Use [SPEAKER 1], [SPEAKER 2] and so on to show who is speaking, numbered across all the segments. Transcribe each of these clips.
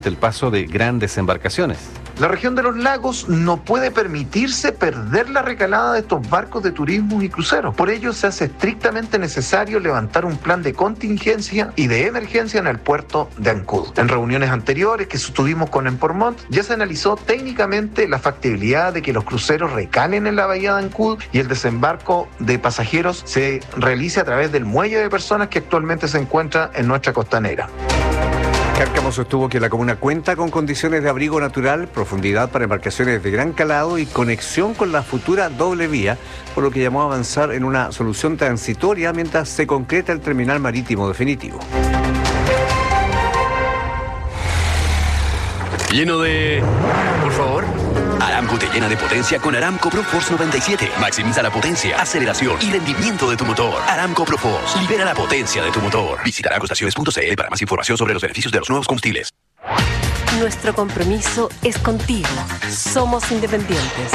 [SPEAKER 1] ante el paso de grandes embarcaciones.
[SPEAKER 2] La región de los lagos no puede permitirse perder la recalada de estos barcos de turismo y cruceros. Por ello se hace estrictamente necesario levantar un plan de contingencia y de emergencia en el puerto de Ancud. En reuniones anteriores que sostuvimos con Empormont ya se analizó técnicamente la factibilidad de que los cruceros recalen en la bahía de Ancud y el desembarco de pasajeros se realice a través del muelle de personas que actualmente se encuentra en nuestra costanera.
[SPEAKER 3] Cárcamo sostuvo que la comuna cuenta con condiciones de abrigo natural, profundidad para embarcaciones de gran calado y conexión con la futura doble vía, por lo que llamó a avanzar en una solución transitoria mientras se concreta el terminal marítimo definitivo.
[SPEAKER 4] Lleno de... Por favor. Aramco te llena de potencia con Aramco ProForce 97. Maximiza la potencia, aceleración y rendimiento de tu motor. Aramco ProForce. Libera la potencia de tu motor. Visita aramcoestaciones.cl para más información sobre los beneficios de los nuevos combustibles.
[SPEAKER 5] Nuestro compromiso es contigo. Somos independientes.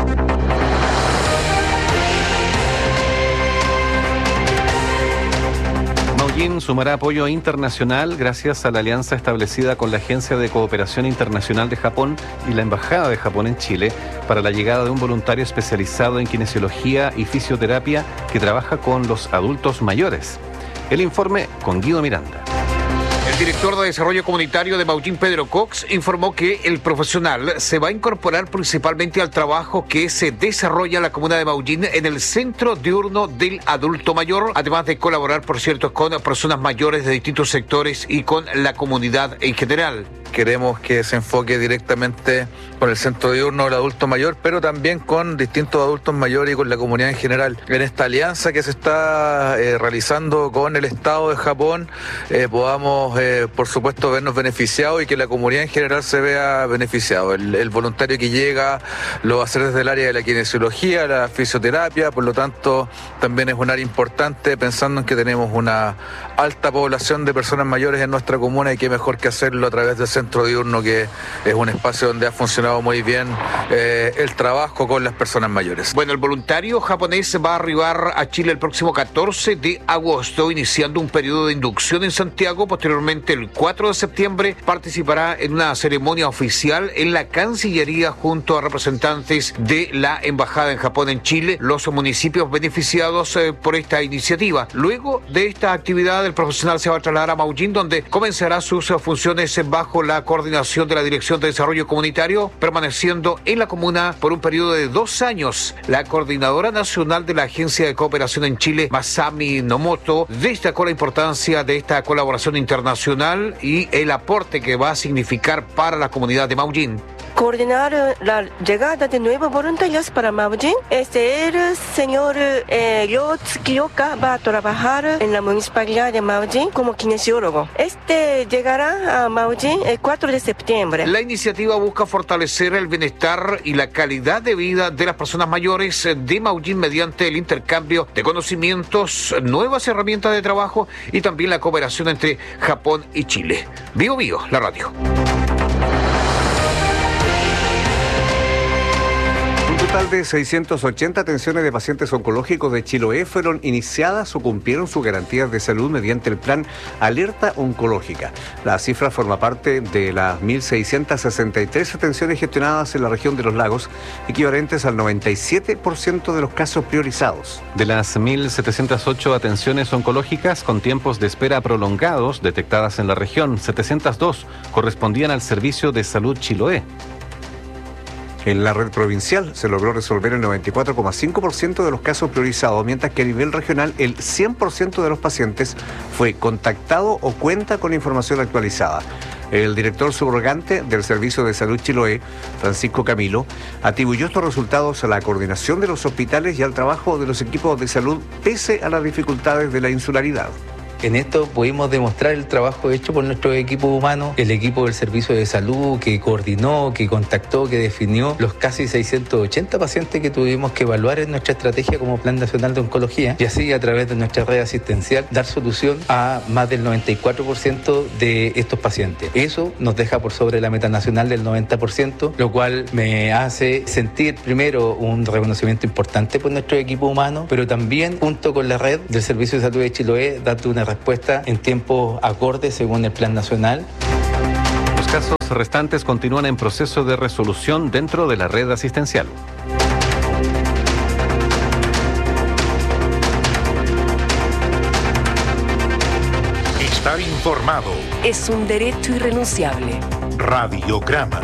[SPEAKER 1] Maullín sumará apoyo internacional gracias a la alianza establecida con la Agencia de Cooperación Internacional de Japón y la Embajada de Japón en Chile para la llegada de un voluntario especializado en kinesiología y fisioterapia que trabaja con los adultos mayores. El informe con Guido Miranda.
[SPEAKER 6] El director de Desarrollo Comunitario de Maullín, Pedro Cox, informó que el profesional se va a incorporar principalmente al trabajo que se desarrolla en la comuna de Maullín en el Centro Diurno del Adulto Mayor, además de colaborar, por cierto, con personas mayores de distintos sectores y con la comunidad en general.
[SPEAKER 7] Queremos que se enfoque directamente con el centro diurno del adulto mayor, pero también con distintos adultos mayores y con la comunidad en general. En esta alianza que se está realizando con el Estado de Japón, podamos, por supuesto, vernos beneficiados y que la comunidad en general se vea beneficiado. El voluntario que llega lo va a hacer desde el área de la kinesiología, la fisioterapia, por lo tanto, también es un área importante, pensando en que tenemos una alta población de personas mayores en nuestra comuna y qué mejor que hacerlo a través del centro diurno, que es un espacio donde ha funcionado muy bien el trabajo con las personas mayores.
[SPEAKER 6] Bueno, el voluntario japonés va a arribar a Chile el próximo 14 de agosto, iniciando un periodo de inducción en Santiago. Posteriormente, el 4 de septiembre, participará en una ceremonia oficial en la Cancillería junto a representantes de la Embajada en Japón en Chile, los municipios beneficiados por esta iniciativa. Luego de esta actividad, el profesional se va a trasladar a Maullín, donde comenzará sus funciones bajo la coordinación de la Dirección de Desarrollo Comunitario, permaneciendo en la comuna por un periodo de 2 años. La coordinadora nacional de la Agencia de Cooperación en Chile, Masami Nomoto, destacó la importancia de esta colaboración internacional y el aporte que va a significar para la comunidad de Maullín.
[SPEAKER 8] Coordinar la llegada de nuevos voluntarios para Maullín. El señor Ryo Tsukioka va a trabajar en la municipalidad de Maullín como kinesiólogo. Llegará a Maullín el 4 de septiembre.
[SPEAKER 6] La iniciativa busca fortalecer el bienestar y la calidad de vida de las personas mayores de Maullín mediante el intercambio de conocimientos, nuevas herramientas de trabajo y también la cooperación entre Japón y Chile. Bio Bio, la radio.
[SPEAKER 3] Un total de 680 atenciones de pacientes oncológicos de Chiloé fueron iniciadas o cumplieron sus garantías de salud mediante el plan Alerta Oncológica. La cifra forma parte de las 1.663 atenciones gestionadas en la región de los lagos, equivalentes al 97% de los casos priorizados.
[SPEAKER 1] De las 1.708 atenciones oncológicas con tiempos de espera prolongados detectadas en la región, 702 correspondían al Servicio de Salud Chiloé.
[SPEAKER 3] En la red provincial se logró resolver el 94,5% de los casos priorizados, mientras que a nivel regional el 100% de los pacientes fue contactado o cuenta con información actualizada. El director subrogante del Servicio de Salud Chiloé, Francisco Camilo, atribuyó estos resultados a la coordinación de los hospitales y al trabajo de los equipos de salud pese a las dificultades de la insularidad.
[SPEAKER 9] En esto pudimos demostrar el trabajo hecho por nuestro equipo humano, el equipo del Servicio de Salud que coordinó, que contactó, que definió los casi 680 pacientes que tuvimos que evaluar en nuestra estrategia como Plan Nacional de Oncología y así a través de nuestra red asistencial dar solución a más del 94% de estos pacientes. Eso nos deja por sobre la meta nacional del 90%, lo cual me hace sentir primero un reconocimiento importante por nuestro equipo humano, pero también junto con la red del Servicio de Salud de Chiloé dando una respuesta en tiempos acordes según el Plan Nacional.
[SPEAKER 1] Los casos restantes continúan en proceso de resolución dentro de la red asistencial.
[SPEAKER 10] Estar informado
[SPEAKER 5] es un derecho irrenunciable.
[SPEAKER 10] Radiograma.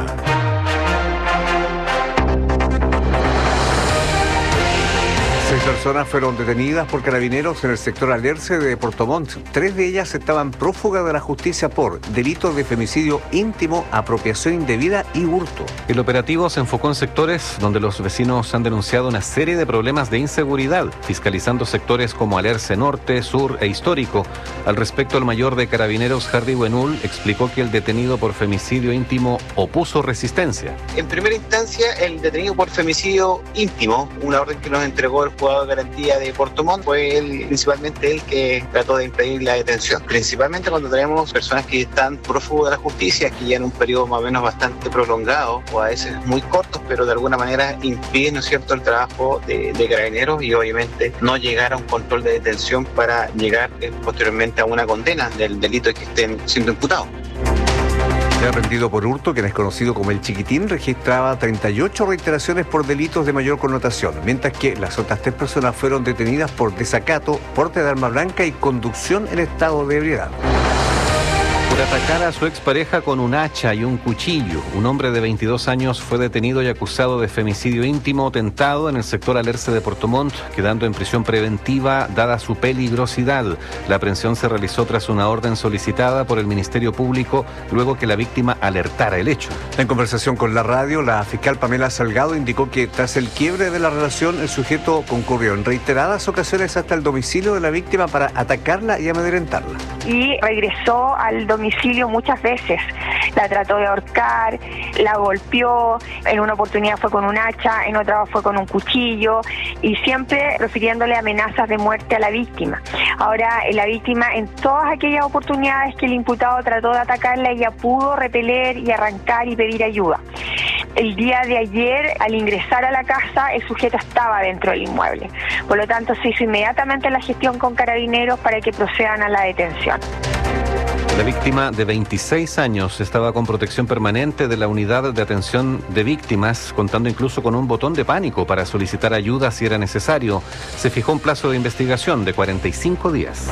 [SPEAKER 3] 6 personas fueron detenidas por carabineros en el sector Alerce de Puerto Montt. 3 de ellas estaban prófugas de la justicia por delitos de femicidio íntimo, apropiación indebida y hurto.
[SPEAKER 1] El operativo se enfocó en sectores donde los vecinos han denunciado una serie de problemas de inseguridad, fiscalizando sectores como Alerce Norte, Sur e Histórico. Al respecto, el mayor de carabineros, Hardy Buenul, explicó que el detenido por femicidio íntimo opuso resistencia.
[SPEAKER 11] En primera instancia, el detenido por femicidio íntimo, una orden que nos entregó el juzgado de garantía de Puerto Montt, fue principalmente él que trató de impedir la detención. Principalmente cuando tenemos personas que están prófugas de la justicia, que ya en un periodo más o menos bastante prolongado, o a veces muy cortos, pero de alguna manera impiden, ¿no es cierto?, el trabajo de carabineros y obviamente no llegar a un control de detención para llegar posteriormente a una condena del delito que estén siendo imputados.
[SPEAKER 3] Ya rendido por hurto, quien es conocido como el Chiquitín, registraba 38 reiteraciones por delitos de mayor connotación, mientras que las otras 3 personas fueron detenidas por desacato, porte de arma blanca y conducción en estado de ebriedad.
[SPEAKER 1] Por atacar a su expareja con un hacha y un cuchillo, un hombre de 22 años fue detenido y acusado de femicidio íntimo tentado en el sector Alerce de Puerto Montt, quedando en prisión preventiva dada su peligrosidad. La aprehensión se realizó tras una orden solicitada por el Ministerio Público luego que la víctima alertara el hecho.
[SPEAKER 3] En conversación con la radio, la fiscal Pamela Salgado indicó que tras el quiebre de la relación, el sujeto concurrió en reiteradas ocasiones hasta el domicilio de la víctima para atacarla y amedrentarla.
[SPEAKER 12] Y regresó al domicilio muchas veces. La trató de ahorcar, la golpeó, en una oportunidad fue con un hacha, en otra fue con un cuchillo y siempre profiriéndole amenazas de muerte a la víctima. Ahora, la víctima, en todas aquellas oportunidades que el imputado trató de atacarla, ella pudo repeler y arrancar y pedir ayuda. El día de ayer, al ingresar a la casa, el sujeto estaba dentro del inmueble. Por lo tanto, se hizo inmediatamente la gestión con carabineros para que procedan a la detención.
[SPEAKER 1] La víctima, de 26 años, estaba con protección permanente de la unidad de atención de víctimas, contando incluso con un botón de pánico para solicitar ayuda si era necesario. Se fijó un plazo de investigación de 45 días.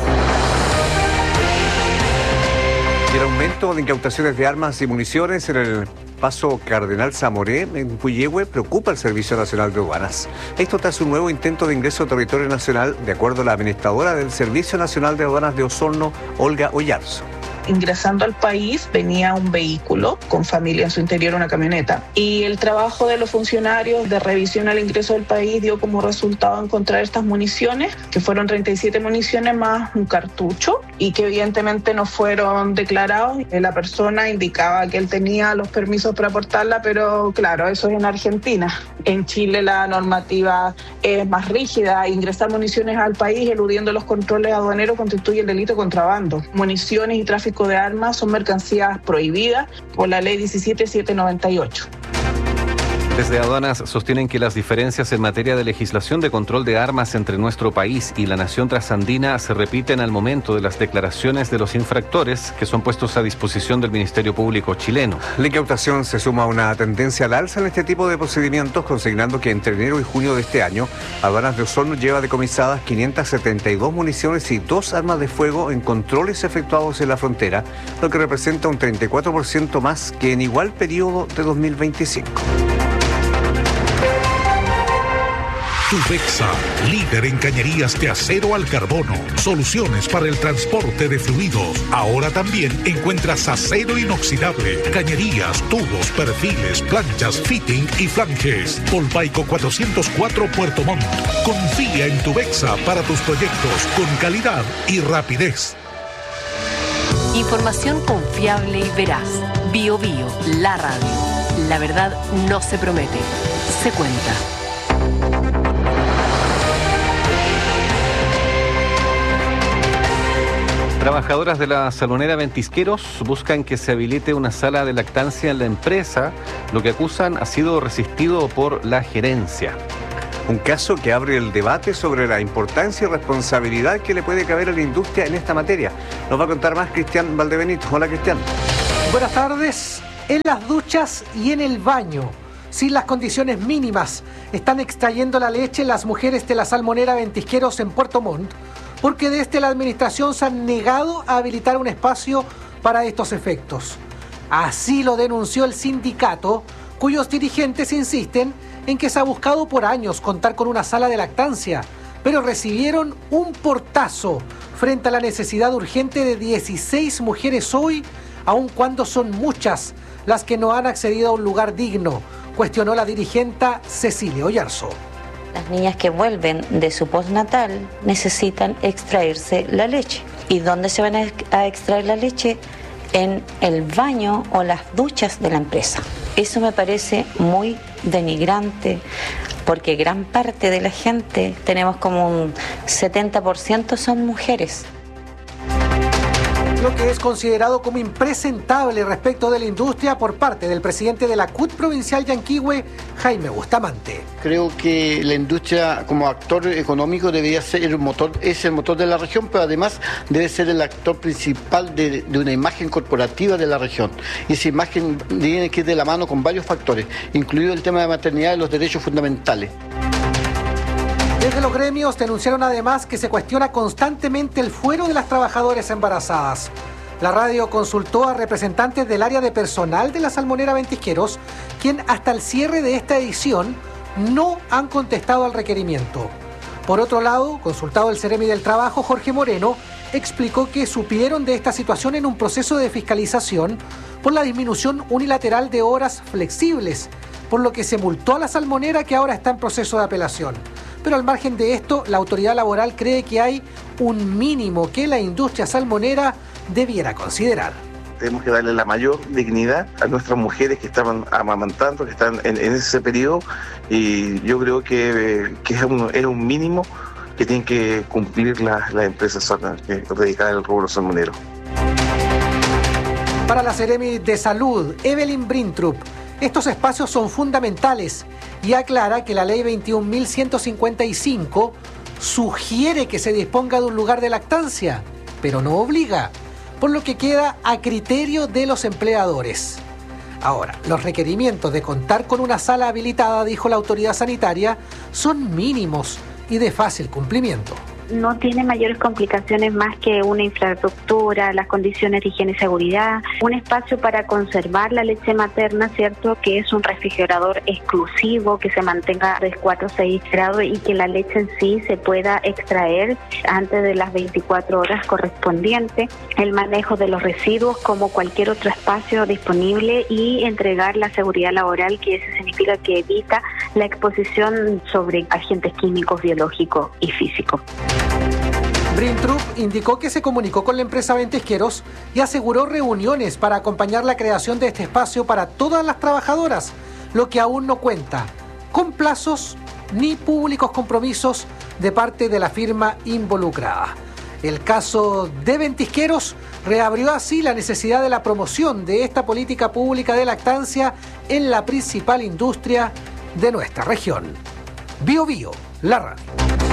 [SPEAKER 3] Y el aumento de incautaciones de armas y municiones en el Paso Cardenal Zamoré, en Puyehue, preocupa al Servicio Nacional de Aduanas. Esto tras un nuevo intento de ingreso a territorio nacional, de acuerdo a la administradora del Servicio Nacional de Aduanas de Osorno, Olga Oyarzo.
[SPEAKER 13] Ingresando al país venía un vehículo con familia en su interior, una camioneta, y el trabajo de los funcionarios de revisión al ingreso del país dio como resultado encontrar estas municiones, que fueron 37 municiones más un cartucho, y que evidentemente no fueron declarados. La persona indicaba que él tenía los permisos para portarla, pero claro, eso es en Argentina. En Chile la normativa es más rígida. Ingresar municiones al país eludiendo los controles aduaneros constituye el delito de contrabando. Municiones y tráfico de armas son mercancías prohibidas por la ley 17798.
[SPEAKER 1] Desde aduanas sostienen que las diferencias en materia de legislación de control de armas entre nuestro país y la nación trasandina se repiten al momento de las declaraciones de los infractores que son puestos a disposición del Ministerio Público chileno.
[SPEAKER 3] La incautación se suma a una tendencia al alza en este tipo de procedimientos, consignando que entre enero y junio de este año, Aduanas de Osorno lleva decomisadas 572 municiones y 2 armas de fuego en controles efectuados en la frontera, lo que representa un 34% más que en igual periodo de 2025.
[SPEAKER 10] Tufexa, líder en cañerías de acero al carbono. Soluciones para el transporte de fluidos. Ahora también encuentras acero inoxidable, cañerías, tubos, perfiles, planchas, fitting y flanges. Polpaico 404 Puerto Montt. Confía en Tufexa para tus proyectos con calidad y rapidez.
[SPEAKER 5] Información confiable y veraz. Bio Bio, la radio. La verdad no se promete, se cuenta.
[SPEAKER 1] Trabajadoras de la salonera Ventisqueros buscan que se habilite una sala de lactancia en la empresa. Lo que acusan ha sido resistido por la gerencia.
[SPEAKER 3] Un caso que abre el debate sobre la importancia y responsabilidad que le puede caber a la industria en esta materia. Nos va a contar más Cristian Valdebenito. Hola, Cristian.
[SPEAKER 14] Buenas tardes. En las duchas y en el baño, sin las condiciones mínimas, están extrayendo la leche las mujeres de la salmonera Ventisqueros en Puerto Montt, porque desde la administración se han negado a habilitar un espacio para estos efectos. Así lo denunció el sindicato, cuyos dirigentes insisten en que se ha buscado por años contar con una sala de lactancia, pero recibieron un portazo frente a la necesidad urgente de 16 mujeres hoy, aun cuando son muchas las que no han accedido a un lugar digno, cuestionó la dirigenta Cecilia Oyarzo.
[SPEAKER 15] Las niñas que vuelven de su postnatal necesitan extraerse la leche. ¿Y dónde se van a extraer la leche? En el baño o las duchas de la empresa. Eso me parece muy denigrante, porque gran parte de la gente, tenemos como un 70% son mujeres.
[SPEAKER 14] Lo que es considerado como impresentable respecto de la industria por parte del presidente de la CUT provincial Yanquihue, Jaime Bustamante.
[SPEAKER 16] Creo que la industria como actor económico debería ser el motor, es el motor de la región, pero además debe ser el actor principal de una imagen corporativa de la región. Y esa imagen tiene que ir de la mano con varios factores, incluido el tema de maternidad y los derechos fundamentales.
[SPEAKER 14] Desde los gremios denunciaron además que se cuestiona constantemente el fuero de las trabajadoras embarazadas. La radio consultó a representantes del área de personal de la salmonera Ventisqueros, quien hasta el cierre de esta edición no han contestado al requerimiento. Por otro lado, consultado el Ceremi del Trabajo, Jorge Moreno, explicó que supieron de esta situación en un proceso de fiscalización por la disminución unilateral de horas flexibles, por lo que se multó a la salmonera, que ahora está en proceso de apelación. Pero al margen de esto, la autoridad laboral cree que hay un mínimo que la industria salmonera debiera considerar.
[SPEAKER 17] Tenemos que darle la mayor dignidad a nuestras mujeres que estaban amamantando, que están en ese periodo, y yo creo que es un mínimo que tienen que cumplir las empresas dedicadas al rubro salmonero.
[SPEAKER 14] Para la Ceremi de Salud, Evelyn Brintrup, estos espacios son fundamentales y aclara que la ley 21.155 sugiere que se disponga de un lugar de lactancia, pero no obliga, por lo que queda a criterio de los empleadores. Ahora, los requerimientos de contar con una sala habilitada, dijo la autoridad sanitaria, son mínimos y de fácil cumplimiento.
[SPEAKER 18] No tiene mayores complicaciones más que una infraestructura, las condiciones de higiene y seguridad, un espacio para conservar la leche materna, ¿cierto? Que es un refrigerador exclusivo, que se mantenga de 4 a 6 grados y que la leche en sí se pueda extraer antes de las 24 horas correspondientes, el manejo de los residuos como cualquier otro espacio disponible y entregar la seguridad laboral, que eso significa que evita la exposición sobre agentes químicos, biológicos y físicos.
[SPEAKER 14] Brintrup indicó que se comunicó con la empresa Ventisqueros y aseguró reuniones para acompañar la creación de este espacio para todas las trabajadoras, lo que aún no cuenta con plazos ni públicos compromisos de parte de la firma involucrada. El caso de Ventisqueros reabrió así la necesidad de la promoción de esta política pública de lactancia en la principal industria de nuestra región. Bio Bio, la radio.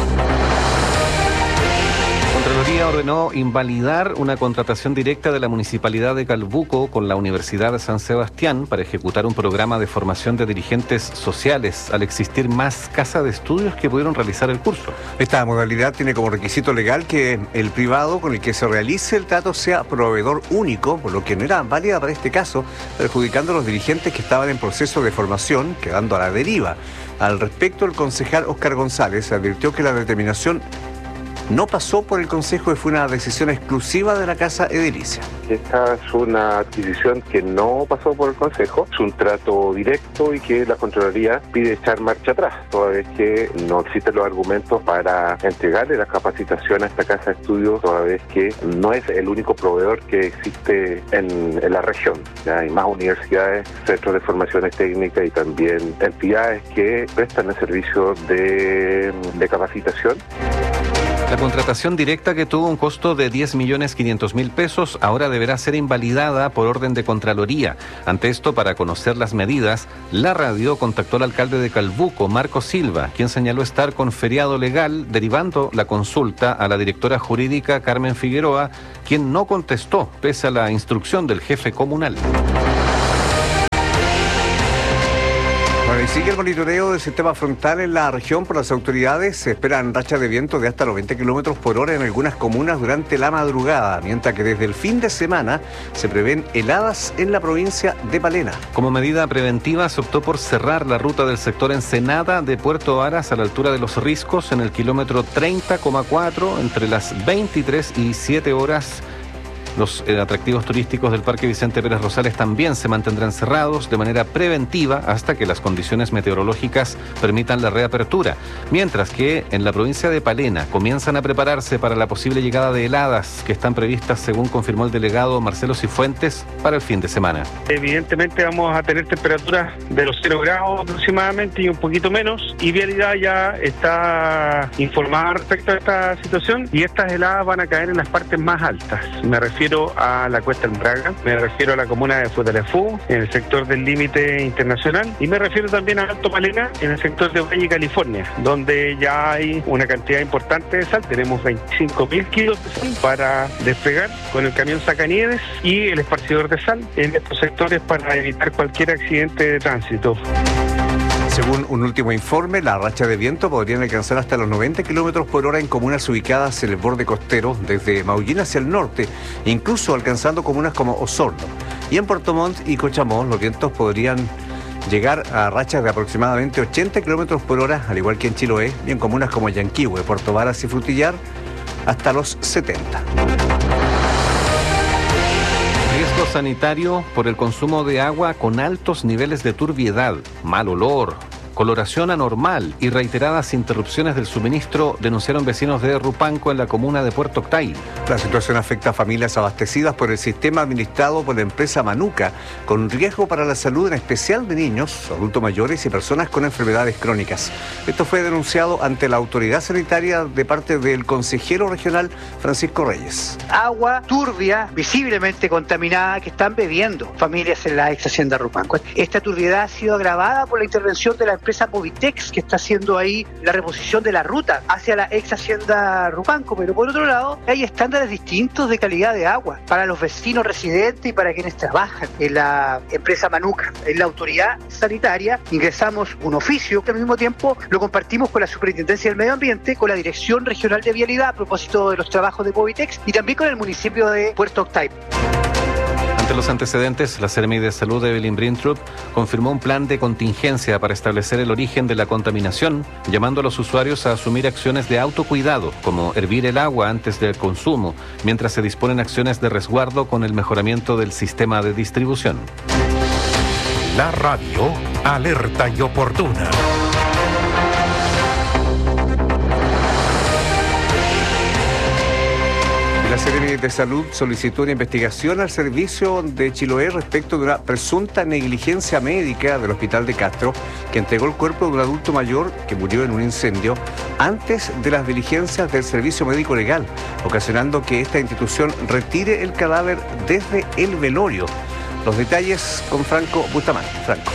[SPEAKER 1] Contraloría ordenó invalidar una contratación directa de la Municipalidad de Calbuco con la Universidad de San Sebastián para ejecutar un programa de formación de dirigentes sociales, al existir más casas de estudios que pudieron realizar el curso.
[SPEAKER 3] Esta modalidad tiene como requisito legal que el privado con el que se realice el trato sea proveedor único, por lo que no era válida para este caso, perjudicando a los dirigentes que estaban en proceso de formación, quedando a la deriva. Al respecto, el concejal Óscar González advirtió que la determinación no pasó por el Consejo y fue una decisión exclusiva de la Casa Edilicia.
[SPEAKER 19] Esta es una adquisición que no pasó por el Consejo, es un trato directo y que la Contraloría pide echar marcha atrás, toda vez que no existen los argumentos para entregarle la capacitación a esta Casa de Estudios, toda vez que no es el único proveedor que existe en la región. Ya hay más universidades, centros de formaciones técnicas y también entidades que prestan el servicio de capacitación.
[SPEAKER 1] La contratación directa, que tuvo un costo de 10.500.000 pesos, ahora deberá ser invalidada por orden de Contraloría. Ante esto, para conocer las medidas, la radio contactó al alcalde de Calbuco, Marco Silva, quien señaló estar con feriado legal, derivando la consulta a la directora jurídica Carmen Figueroa, quien no contestó, pese a la instrucción del jefe comunal.
[SPEAKER 3] Bueno, y sigue el monitoreo del sistema frontal en la región por las autoridades. Se esperan rachas de viento de hasta los 20 kilómetros por hora en algunas comunas durante la madrugada, mientras que desde el fin de semana se prevén heladas en la provincia de Palena.
[SPEAKER 1] Como medida preventiva, se optó por cerrar la ruta del sector Ensenada de Puerto Aras a la altura de Los Riscos en el kilómetro 30,4 entre las 23 y 7 horas. Los atractivos turísticos del Parque Vicente Pérez Rosales también se mantendrán cerrados de manera preventiva hasta que las condiciones meteorológicas permitan la reapertura. Mientras que en la provincia de Palena comienzan a prepararse para la posible llegada de heladas que están previstas, según confirmó el delegado Marcelo Cifuentes, para el fin de semana.
[SPEAKER 20] Evidentemente vamos a tener temperaturas de los 0 grados aproximadamente y un poquito menos, y Vialidad ya está informada respecto a esta situación, y estas heladas van a caer en las partes más altas. Me refiero a la Cuesta del Braga, me refiero a la comuna de Futalefú, en el sector del límite internacional, y me refiero también a Alto Palena, en el sector de Valle, California, donde ya hay una cantidad importante de sal. Tenemos 25.000 kilos de sal para desplegar con el camión sacanieves y el esparcidor de sal en estos sectores para evitar cualquier accidente de tránsito.
[SPEAKER 3] Según un último informe, las rachas de viento podrían alcanzar hasta los 90 kilómetros por hora en comunas ubicadas en el borde costero, desde Maullín hacia el norte, incluso alcanzando comunas como Osorno. Y en Puerto Montt y Cochamó, los vientos podrían llegar a rachas de aproximadamente 80 kilómetros por hora, al igual que en Chiloé, y en comunas como Yanquihue, Puerto Varas y Frutillar, hasta los 70.
[SPEAKER 1] Riesgo sanitario por el consumo de agua con altos niveles de turbiedad, mal olor, coloración anormal y reiteradas interrupciones del suministro, denunciaron vecinos de Rupanco en la comuna de Puerto Octay.
[SPEAKER 3] La situación afecta a familias abastecidas por el sistema administrado por la empresa Manuka, con riesgo para la salud, en especial de niños, adultos mayores y personas con enfermedades crónicas. Esto fue denunciado ante la autoridad sanitaria de parte del consejero regional Francisco Reyes.
[SPEAKER 21] Agua turbia, visiblemente contaminada, que están bebiendo familias en la ex hacienda Rupanco. Esta turbiedad ha sido agravada por la intervención de la empresa Movitex, que está haciendo ahí la reposición de la ruta hacia la ex hacienda Rupanco, pero por otro lado hay estándares distintos de calidad de agua para los vecinos residentes y para quienes trabajan en la empresa Manuka. En la autoridad sanitaria ingresamos un oficio que al mismo tiempo lo compartimos con la Superintendencia del Medio Ambiente, con la Dirección Regional de Vialidad a propósito de los trabajos de Movitex y también con el municipio de Puerto Octay.
[SPEAKER 1] Ante los antecedentes, la Seremi de Salud de Evelyn Brintrup confirmó un plan de contingencia para establecer el origen de la contaminación, llamando a los usuarios a asumir acciones de autocuidado, como hervir el agua antes del consumo, mientras se disponen acciones de resguardo con el mejoramiento del sistema de distribución.
[SPEAKER 10] La radio, alerta y oportuna.
[SPEAKER 3] La Seremi de Salud solicitó una investigación al servicio de Chiloé respecto de una presunta negligencia médica del Hospital de Castro, que entregó el cuerpo de un adulto mayor que murió en un incendio antes de las diligencias del servicio médico legal, ocasionando que esta institución retire el cadáver desde el velorio. Los detalles con Franco Bustamante. Franco.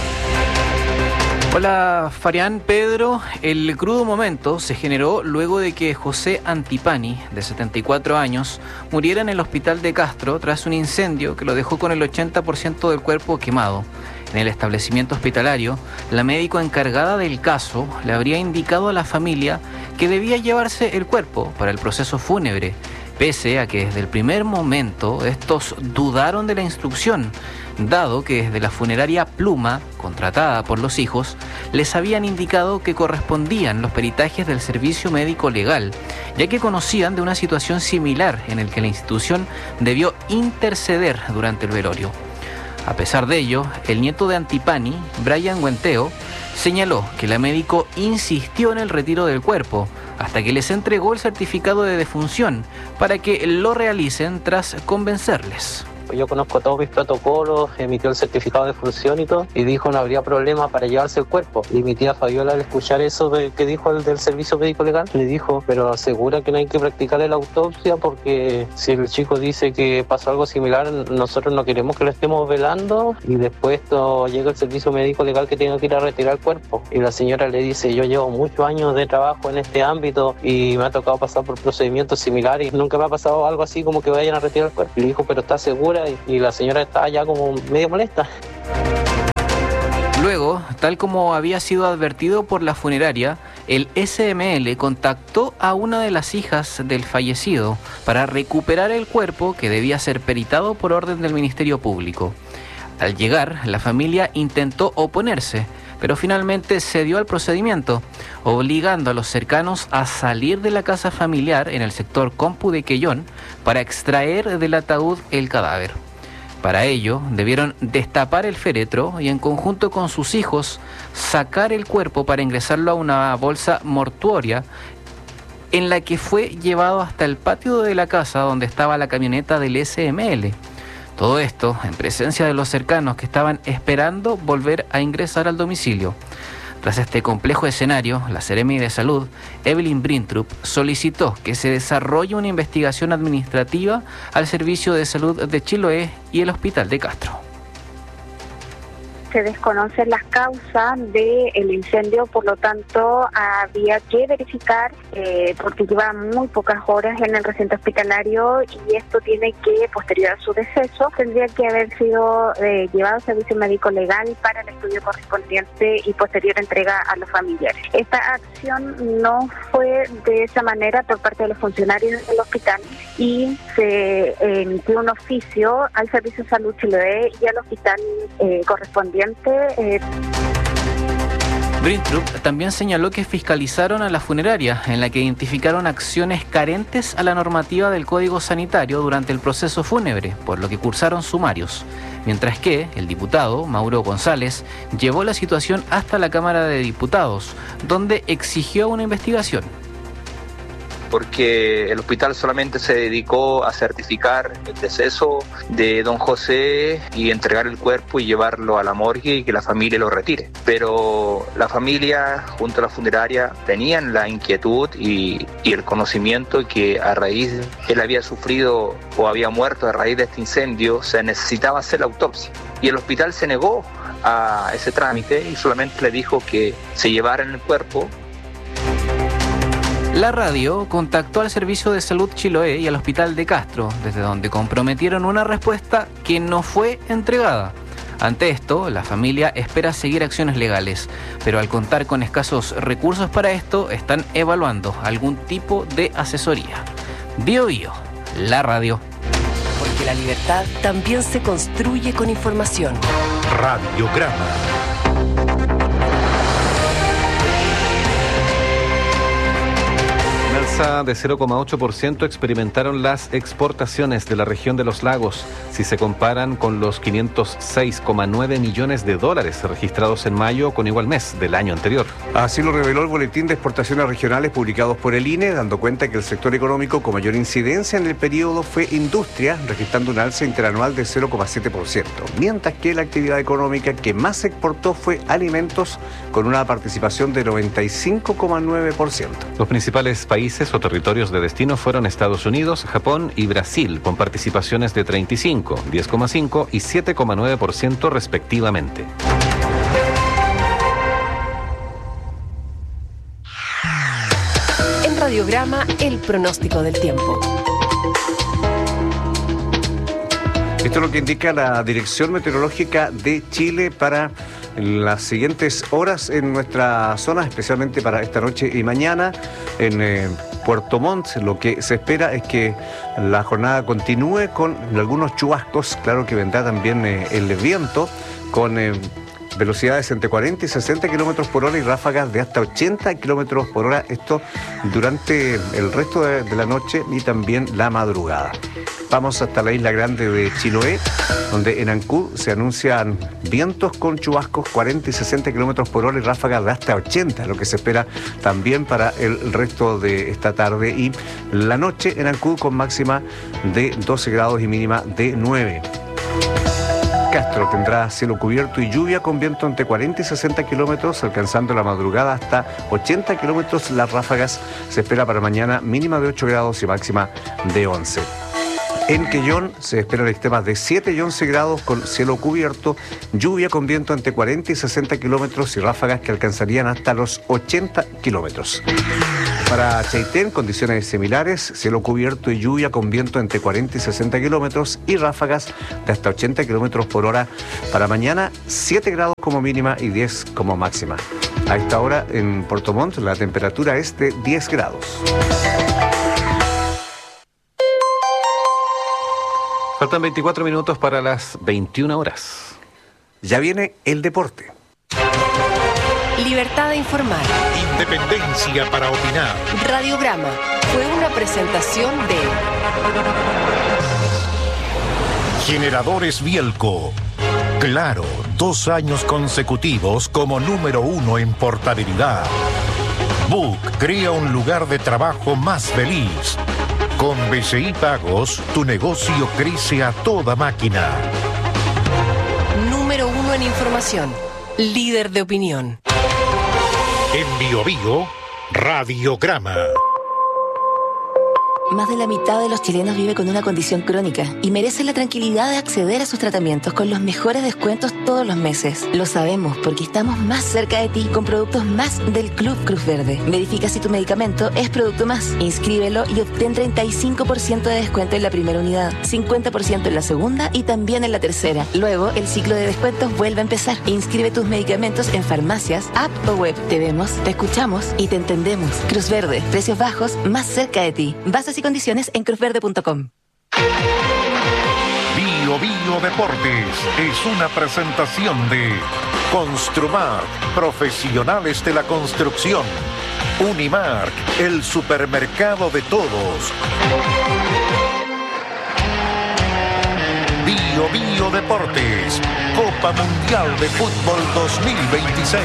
[SPEAKER 22] Hola Farián, Pedro. El crudo momento se generó luego de que José Antipani, de 74 años, muriera en el hospital de Castro tras un incendio que lo dejó con el 80% del cuerpo quemado. En el establecimiento hospitalario, la médico encargada del caso le habría indicado a la familia que debía llevarse el cuerpo para el proceso fúnebre, pese a que desde el primer momento estos dudaron de la instrucción, dado que desde la funeraria Pluma, contratada por los hijos, les habían indicado que correspondían los peritajes del servicio médico legal, ya que conocían de una situación similar en el que la institución debió interceder durante el velorio. A pesar de ello, el nieto de Antipani, Brian Guenteo, señaló que la médico insistió en el retiro del cuerpo hasta que les entregó el certificado de defunción para que lo realicen tras convencerles.
[SPEAKER 2] yo conozco todos mis protocolos, emitió el certificado de función y todo, y dijo no habría problema para llevarse el cuerpo. Y mi tía Fabiola, al escuchar eso que dijo el del servicio médico legal, le dijo, pero asegura que no hay que practicarle la autopsia porque si el chico dice que pasó algo similar, nosotros no queremos que lo estemos velando y después llega el servicio médico legal que tenga que ir a retirar el cuerpo. Y la señora le dice, yo llevo muchos años de trabajo en este ámbito y me ha tocado pasar por procedimientos similares y nunca me ha pasado algo así como que vayan a retirar el cuerpo. Y le dijo, pero ¿está segura? Y la señora estaba ya como medio molesta.
[SPEAKER 22] Luego, tal como había sido advertido por la funeraria, el SML contactó a una de las hijas del fallecido para recuperar el cuerpo que debía ser peritado por orden del Ministerio Público. Al llegar, la familia intentó oponerse, pero finalmente cedió al procedimiento, obligando a los cercanos a salir de la casa familiar en el sector Compu de Quellón para extraer del ataúd el cadáver. Para ello, debieron destapar el féretro y en conjunto con sus hijos sacar el cuerpo para ingresarlo a una bolsa mortuoria en la que fue llevado hasta el patio de la casa donde estaba la camioneta del SML. Todo esto en presencia de los cercanos que estaban esperando volver a ingresar al domicilio. Tras este complejo escenario, la Seremi de Salud, Evelyn Brintrup, solicitó que se desarrolle una investigación administrativa al Servicio de Salud de Chiloé y el Hospital de Castro.
[SPEAKER 18] Se desconocen las causas del incendio, por lo tanto había que verificar porque llevan muy pocas horas en el recinto hospitalario y esto tiene que, posterior a su deceso, tendría que haber sido llevado al servicio médico legal para el estudio correspondiente y posterior entrega a los familiares. Esta acción no fue de esa manera por parte de los funcionarios del hospital y se emitió un oficio al Servicio de Salud Chiloé y al hospital correspondiente.
[SPEAKER 22] Brintrup también señaló que fiscalizaron a la funeraria, en la que identificaron acciones carentes a la normativa del Código Sanitario durante el proceso fúnebre, por lo que cursaron sumarios. Mientras que el diputado, Mauro González, llevó la situación hasta la Cámara de Diputados, donde exigió una investigación.
[SPEAKER 4] Porque el hospital solamente se dedicó a certificar el deceso de don José y entregar el cuerpo y llevarlo a la morgue y que la familia lo retire. Pero la familia, junto a la funeraria, tenían la inquietud y el conocimiento que a raíz, él había sufrido o había muerto a raíz de este incendio, se necesitaba hacer la autopsia. Y el hospital se negó a ese trámite y solamente le dijo que se llevaran el cuerpo.
[SPEAKER 22] La radio contactó al Servicio de Salud Chiloé y al Hospital de Castro, desde donde comprometieron una respuesta que no fue entregada. Ante esto, la familia espera seguir acciones legales, pero al contar con escasos recursos para esto, están evaluando algún tipo de asesoría. Bio Bio, la radio.
[SPEAKER 5] Porque la libertad también se construye con información.
[SPEAKER 10] Radiograma.
[SPEAKER 1] De 0,8% experimentaron las exportaciones de la región de los lagos, si se comparan con los 506,9 millones de dólares registrados en mayo con igual mes del año anterior.
[SPEAKER 3] Así lo reveló el Boletín de Exportaciones Regionales publicados por el INE, dando cuenta que el sector económico con mayor incidencia en el periodo fue industria, registrando un alza interanual de 0,7%, mientras que la actividad económica que más se exportó fue alimentos, con una participación de 95,9%.
[SPEAKER 1] Los principales países o territorios de destino fueron Estados Unidos, Japón y Brasil, con participaciones de 35, 10,5 y 7,9% respectivamente.
[SPEAKER 5] En Radiograma, el pronóstico del tiempo.
[SPEAKER 3] Esto es lo que indica la Dirección Meteorológica de Chile para las siguientes horas en nuestra zona, especialmente para esta noche y mañana en Puerto Montt. Lo que se espera es que la jornada continúe con algunos chubascos. Claro que vendrá también el viento con velocidades entre 40 y 60 kilómetros por hora y ráfagas de hasta 80 kilómetros por hora. Esto durante el resto de la noche y también la madrugada. Vamos hasta la isla grande de Chiloé, donde en Ancud se anuncian vientos con chubascos 40 y 60 kilómetros por hora y ráfagas de hasta 80, lo que se espera también para el resto de esta tarde y la noche en Ancud con máxima de 12 grados y mínima de 9. Castro tendrá cielo cubierto y lluvia con viento entre 40 y 60 kilómetros, alcanzando la madrugada hasta 80 kilómetros. Las ráfagas se espera para mañana mínima de 8 grados y máxima de 11. En Quellón se esperan extremas de 7 y 11 grados con cielo cubierto, lluvia con viento entre 40 y 60 kilómetros y ráfagas que alcanzarían hasta los 80 kilómetros. Para Chaitén, condiciones similares, cielo cubierto y lluvia con viento entre 40 y 60 kilómetros y ráfagas de hasta 80 kilómetros por hora. Para mañana, 7 grados como mínima y 10 como máxima. A esta hora en Puerto Montt la temperatura es de 10 grados.
[SPEAKER 1] Faltan 24 minutos para las 21 horas.
[SPEAKER 3] Ya viene el deporte.
[SPEAKER 5] Libertad de informar.
[SPEAKER 10] Independencia para opinar.
[SPEAKER 5] Radiograma fue una presentación de
[SPEAKER 10] Generadores Bielco. Claro, 2 años consecutivos como número 1 en portabilidad. Book crea un lugar de trabajo más feliz. Con BCI Pagos, tu negocio crece a toda máquina.
[SPEAKER 5] Número 1 en información. Líder de opinión.
[SPEAKER 10] En Bio Bio, Radiograma.
[SPEAKER 7] Más de la mitad de los chilenos vive con una condición crónica y merece la tranquilidad de acceder a sus tratamientos con los mejores descuentos todos los meses. Lo sabemos porque estamos más cerca de ti con productos más del Club Cruz Verde. Verifica si tu medicamento es producto más. Inscríbelo y obtén 35% de descuento en la primera unidad, 50% en la segunda y también en la tercera. Luego, el ciclo de descuentos vuelve a empezar. Inscribe tus medicamentos en farmacias, app o web. Te vemos, te escuchamos y te entendemos. Cruz Verde, precios bajos, más cerca de ti. Bases y condiciones en cruzverde.com.
[SPEAKER 10] Bio Bio Deportes es una presentación de Construmark, profesionales de la construcción. Unimark, el supermercado de todos. Bio Bio Deportes, Copa Mundial de Fútbol 2026.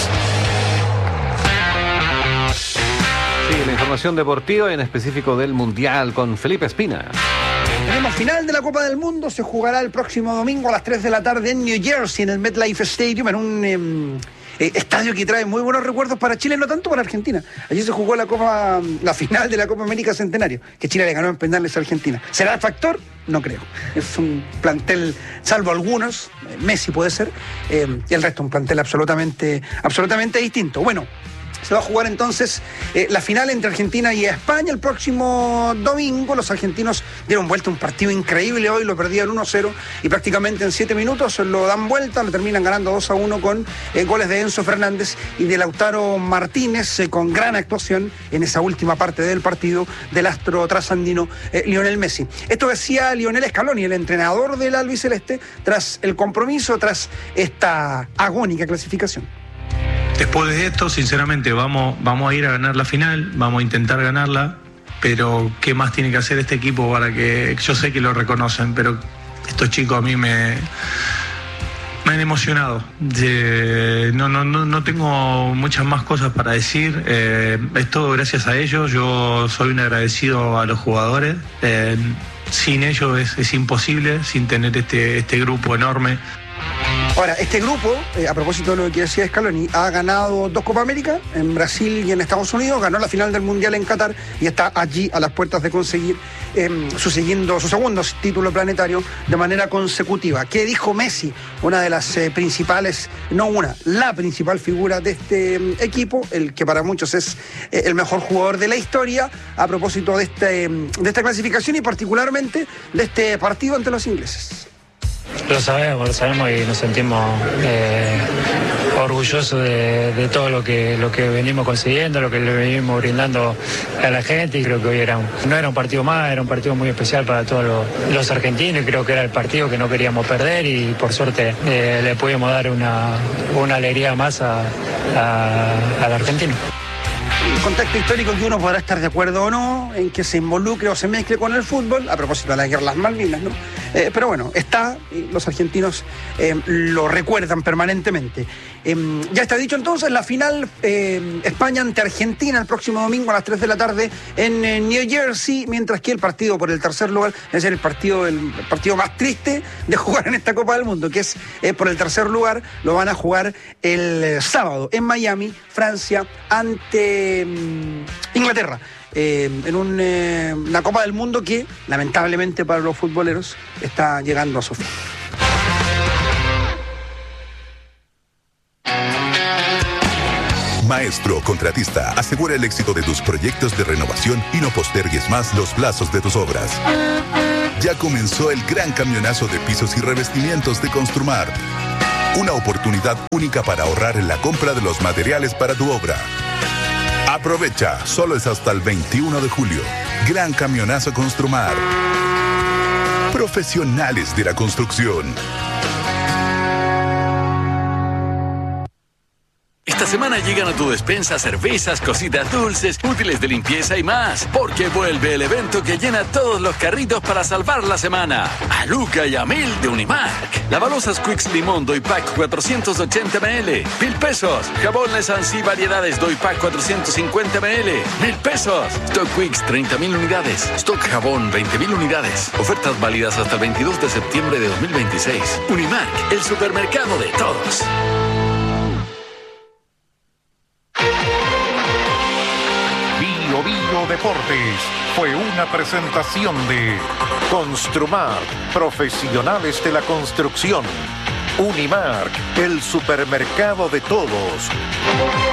[SPEAKER 1] Sí, la información deportiva, en específico del Mundial, con Felipe Espina.
[SPEAKER 8] Tenemos final de la Copa del Mundo, se jugará el próximo domingo a las 3 de la tarde en New Jersey, en el MetLife Stadium, en un estadio que trae muy buenos recuerdos para Chile, no tanto para Argentina. Allí se jugó la final de la Copa América Centenario, que Chile le ganó en penales a Argentina. ¿Será el factor? No creo. Es un plantel, salvo algunos, Messi puede ser, y el resto un plantel absolutamente distinto. Bueno, se va a jugar entonces la final entre Argentina y España el próximo domingo. Los argentinos dieron vuelta a un partido increíble hoy, lo perdían 1-0 y prácticamente en 7 minutos lo dan vuelta, lo terminan ganando 2-1 con goles de Enzo Fernández y de Lautaro Martínez, con gran actuación en esa última parte del partido del astro trasandino Lionel Messi. Esto decía Lionel Scaloni, el entrenador del albiceleste, tras el compromiso, tras esta agónica clasificación.
[SPEAKER 23] Después de esto, sinceramente, vamos a ir a ganar la final, vamos a intentar ganarla, pero ¿qué más tiene que hacer este equipo para que... Yo sé que lo reconocen, pero estos chicos a mí me han emocionado. No tengo muchas más cosas para decir, es todo gracias a ellos. Yo soy un agradecido a los jugadores, sin ellos es imposible, sin tener este grupo enorme.
[SPEAKER 8] Ahora, este grupo, a propósito de lo que decía Scaloni, ha ganado 2 Copa América, en Brasil y en Estados Unidos, ganó la final del Mundial en Qatar y está allí a las puertas de conseguir su segundo título planetario de manera consecutiva. ¿Qué dijo Messi? Una de las la principal figura de este equipo, el que para muchos es el mejor jugador de la historia, a propósito de esta clasificación y particularmente de este partido ante los ingleses.
[SPEAKER 24] Lo sabemos y nos sentimos
[SPEAKER 6] orgulloso de todo lo que venimos consiguiendo, lo que le venimos brindando a la gente, y creo que hoy no era un partido más, era un partido muy especial para todos los argentinos, y creo que era el partido que no queríamos perder, y por suerte le pudimos dar una alegría más al argentino.
[SPEAKER 8] El contexto histórico que uno podrá estar de acuerdo o no en que se involucre o se mezcle con el fútbol, a propósito de las guerras Malvinas, ¿no? Pero bueno, está, y los argentinos lo recuerdan permanentemente. Ya está dicho entonces, la final España ante Argentina el próximo domingo a las 3 de la tarde en New Jersey, mientras que el partido por el tercer lugar es el partido más triste de jugar en esta Copa del Mundo, que es por el tercer lugar. Lo van a jugar el sábado en Miami, Francia, ante Inglaterra. En una Copa del Mundo que, lamentablemente para los futboleros, está llegando a su fin.
[SPEAKER 9] Maestro Contratista asegura el éxito de tus proyectos de renovación y no postergues más los plazos de tus obras. Ya comenzó el gran camionazo de pisos y revestimientos de Construmar. Una oportunidad única para ahorrar en la compra de los materiales para tu obra. Aprovecha, solo es hasta el 21 de julio. Gran camionazo Construmar. Profesionales de la construcción.
[SPEAKER 11] Esta semana llegan a tu despensa cervezas, cositas dulces, útiles de limpieza y más, porque vuelve el evento que llena todos los carritos para salvar la semana. A Luca y a Mil de Unimark. Lavalosas Quicks Limón Doypack 480 ml, 1,000 pesos. Jabón Lesansi Variedades Doypack 450 ml, 1,000 pesos. Stock Quicks 30,000 unidades. Stock Jabón 20,000 unidades. Ofertas válidas hasta el 22 de septiembre de 2026. Unimark, el supermercado de todos.
[SPEAKER 10] Bio Deportes fue una presentación de Construmar, profesionales de la construcción. Unimark, el supermercado de todos.